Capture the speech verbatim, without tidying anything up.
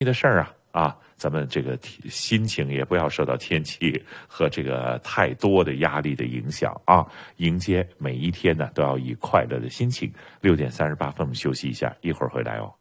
的事儿啊啊，咱们这个心情也不要受到天气和这个太多的压力的影响啊，迎接每一天呢都要以快乐的心情。六点三十八分，我们休息一下，一会儿回来哦。